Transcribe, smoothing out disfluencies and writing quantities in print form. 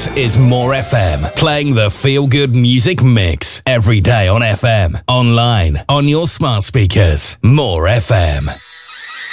is More FM, playing the feel-good music mix every day on FM, online, on your smart speakers. More FM.